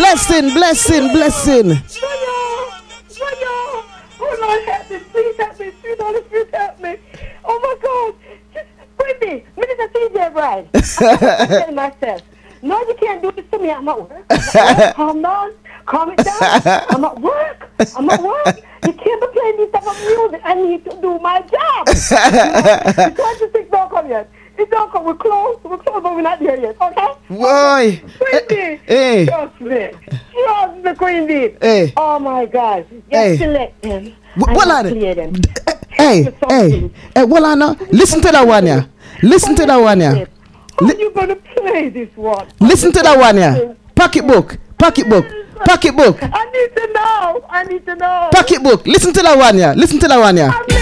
blessing. Oh Lord, help me, please help me, sweet Holy Spirit, help me. Oh my God, just bring me, Minister CJ Bride. I'm telling myself, no, you can't do this to me. I'm at work. Calm down, calm it down. I'm at work. You can't be playing this type of music. I need to do my job. The 26 don't come yet. It don't come. We're close, but we're not there yet. Okay? Why? Queen Bee. Hey. Trust me, Queen Bee. Hey. Oh my God. Just select them. Well, I clear them. hey, well, I know. Listen to that one, yeah. Listen to that one, yeah. How are you going to play this one? Listen to that one, yeah. Pocketbook. I need to know. Pocketbook. Listen to that one, yeah.